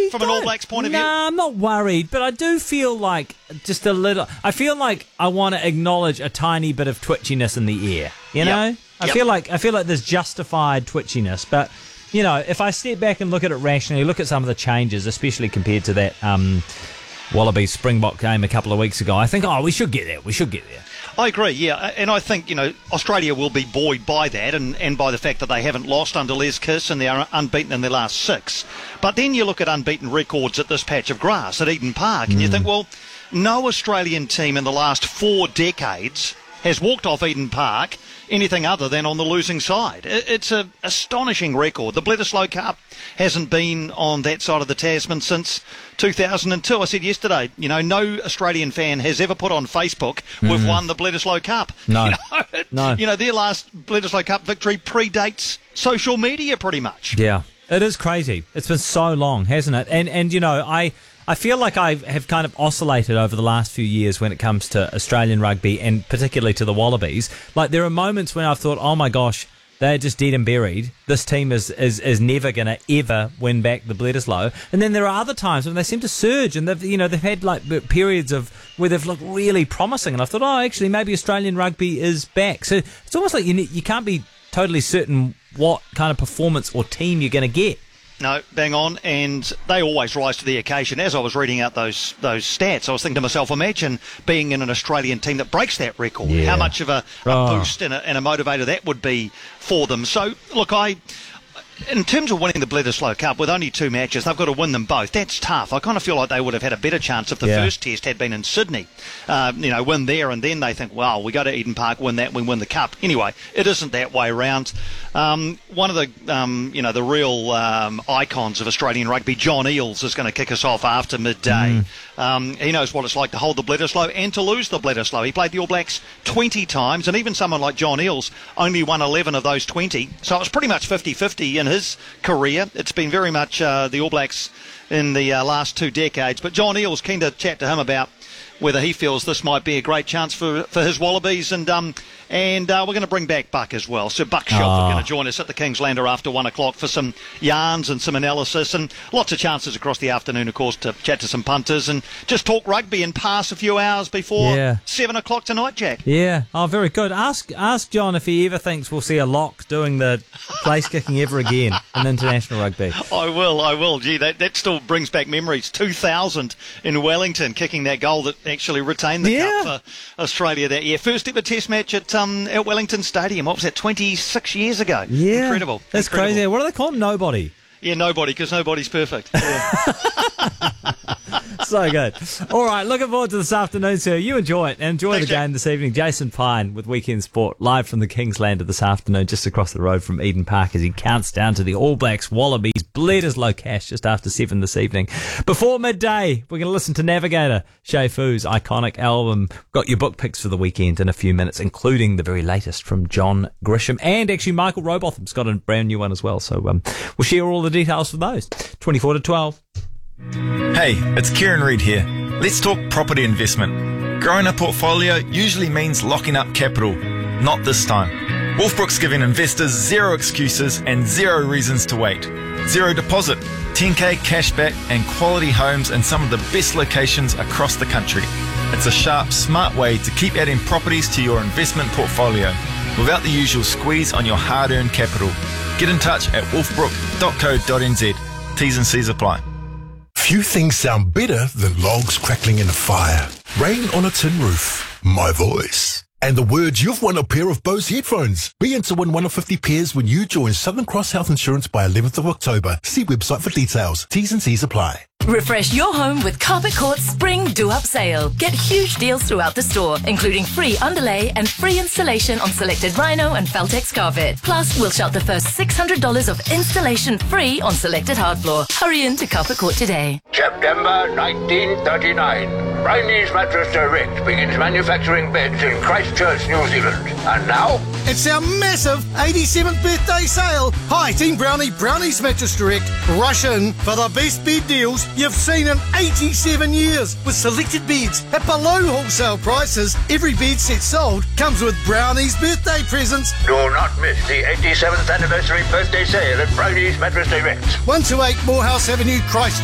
from an All Blacks point of view? No, I'm not worried, but I do feel like just a little. I feel like I want to acknowledge a tiny bit of twitchiness in the air. You know, I feel like there's justified twitchiness, but you know, if I step back and look at it rationally, look at some of the changes, especially compared to that Wallabies Springbok game a couple of weeks ago, I think, we should get there. We should get there. I agree, yeah. And I think, Australia will be buoyed by that and by the fact that they haven't lost under Les Kiss and they're unbeaten in their last 6. But then you look at unbeaten records at this patch of grass at Eden Park and you think, well, no Australian team in the last 4 decades has walked off Eden Park anything other than on the losing side. It's an astonishing record. The Bledisloe Cup hasn't been on that side of the Tasman since 2002. I said yesterday, no Australian fan has ever put on Facebook, we've won the Bledisloe Cup. No. No. Their last Bledisloe Cup victory predates social media pretty much. Yeah, it is crazy. It's been so long, hasn't it? And I feel like I have kind of oscillated over the last few years when it comes to Australian rugby and particularly to the Wallabies. Like, there are moments when I've thought, oh my gosh, they're just dead and buried. This team is never going to ever win back the Bledisloe. And then there are other times when they seem to surge and they've had like periods of where they've looked really promising. And I thought, actually, maybe Australian rugby is back. So it's almost like you can't be totally certain what kind of performance or team you're going to get. No, bang on, and they always rise to the occasion. As I was reading out those stats, I was thinking to myself, imagine being in an Australian team that breaks that record. Yeah. How much of a boost and a motivator that would be for them. So, look, in terms of winning the Bledisloe Cup, with only 2 matches, they've got to win them both. That's tough. I kind of feel like they would have had a better chance if the first test had been in Sydney. Win there, and then they think, well, we go to Eden Park, win that, we win the Cup. Anyway, it isn't that way around. One of the, the real icons of Australian rugby, John Eales, is going to kick us off after midday. He knows what it's like to hold the Bledisloe and to lose the Bledisloe. He played the All Blacks 20 times, and even someone like John Eales only won 11 of those 20. So it was pretty much 50-50 in his career. It's been very much the All Blacks in the last 2 decades. But John Eales, keen to chat to him about whether he feels this might be a great chance for his Wallabies. And we're going to bring back Buck as well. So Buck Shelford going to join us at the Kingslander after 1 o'clock for some yarns and some analysis and lots of chances across the afternoon, of course, to chat to some punters and just talk rugby and pass a few hours before 7 o'clock tonight, Jack. Yeah. Oh, very good. Ask John if he ever thinks we'll see a lock doing the place kicking ever again in international rugby. I will. Gee, that still brings back memories. 2000 in Wellington, kicking that goal that actually retained the cup for Australia that year. First ever test match at Wellington Stadium. What was that, 26 years ago? Yeah. Incredible. That's crazy. What do they call him? Nobody. Yeah, nobody, because nobody's perfect. Yeah. So good. All right, looking forward to this afternoon, sir. You enjoy it and enjoy Thanks, the game this evening. Jason Pine with Weekend Sport live from the Kingslander this afternoon, just across the road from Eden Park as he counts down to the All Blacks Wallabies Bledisloe Cash just after 7 this evening. Before midday, we're going to listen to Navigator, Shay Fu's iconic album. Got your book picks for the weekend in a few minutes, including the very latest from John Grisham. And actually Michael Rowbotham's got a brand new one as well. So we'll share all the details for those. 24 to 12. Hey, it's Kieran Reid here. Let's talk property investment. Growing a portfolio usually means locking up capital. Not this time. Wolfbrook's giving investors 0 excuses and 0 reasons to wait. 0 deposit, 10k cashback and quality homes in some of the best locations across the country. It's a sharp, smart way to keep adding properties to your investment portfolio without the usual squeeze on your hard-earned capital. Get in touch at wolfbrook.co.nz. T's and C's apply. Few things sound better than logs crackling in a fire, rain on a tin roof, my voice, and the words you've won a pair of Bose headphones. Be in to win 1 of 50 pairs when you join Southern Cross Health Insurance by 11th of October. See website for details. T's and C's apply. Refresh your home with Carpet Court's Spring Do-Up Sale. Get huge deals throughout the store, including free underlay and free installation on selected Rhino and Feltex carpet. Plus, we'll shop the first $600 of installation free on selected hard floor. Hurry in to Carpet Court today. September 1939. Brownie's Mattress Direct begins manufacturing beds in Christchurch, New Zealand. And now, it's our massive 87th birthday sale. Hi, Team Brownie, Brownie's Mattress Direct. Rush in for the best bed deals you've seen in 87 years. With selected beds at below wholesale prices, every bed set sold comes with Brownie's birthday presents. Do not miss the 87th anniversary birthday sale at Brownie's Mattress Direct. 128 Morehouse Avenue, Christchurch.